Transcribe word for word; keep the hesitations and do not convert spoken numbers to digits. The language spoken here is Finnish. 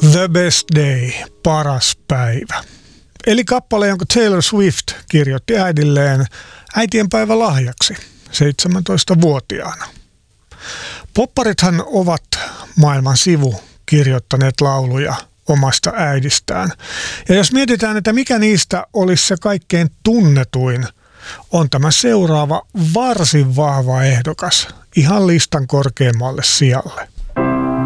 The Best Day, paras päivä. Eli kappale, jonka Taylor Swift kirjoitti äidilleen äitienpäivä lahjaksi seitsemäntoistavuotiaana. Popparithan ovat maailman sivu kirjoittaneet lauluja omasta äidistään. Ja jos mietitään, että mikä niistä olisi se kaikkein tunnetuin, on tämä seuraava varsin vahva ehdokas ihan listan korkeammalle sijalle.